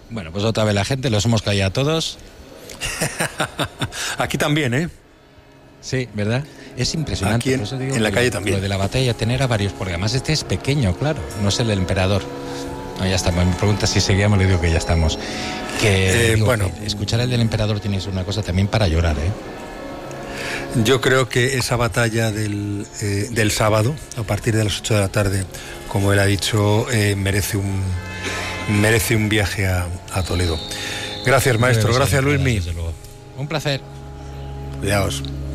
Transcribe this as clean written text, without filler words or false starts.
Bueno, pues otra vez la gente, los hemos callado a todos. Aquí también, ¿eh? Sí, ¿verdad? Es impresionante. Aquí por eso digo en la calle también. Lo de la batalla de tener a varios, porque además este es pequeño, claro, no es el del emperador. No, ya está, me pregunta si seguíamos, le digo que ya estamos. Bueno, que escuchar el del emperador tiene una cosa también para llorar, ¿eh? Yo creo que esa batalla del sábado, a partir de las 8 de la tarde, como él ha dicho, merece un viaje a Toledo. Gracias, maestro. Gracias, Luismi. Un placer. Cuidaos.